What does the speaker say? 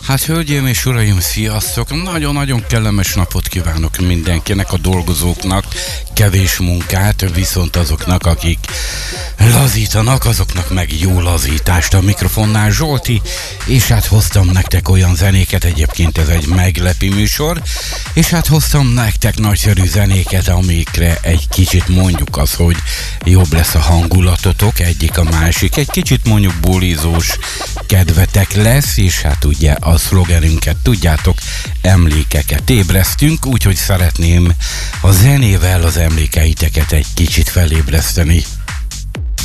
Hát hölgyeim és uraim, sziasztok! Nagyon-nagyon kellemes napot kívánok mindenkinek, a dolgozóknak, kevés munkát, viszont azoknak, akik lazítanak, azoknak meg jó lazítást. A mikrofonnál Zsolti, és hát hoztam nektek olyan zenéket, egyébként ez egy meglepi műsor, és hát hoztam nektek nagyszerű zenéket, amikre egy kicsit mondjuk az, hogy jobb lesz a hangulatotok, egyik a másik, egy kicsit mondjuk bulizós kedvetek lesz, és hát ugye a szlogenünket tudjátok, emlékeket ébresztünk, úgyhogy szeretném a zenével az emlékeiteket egy kicsit felébreszteni.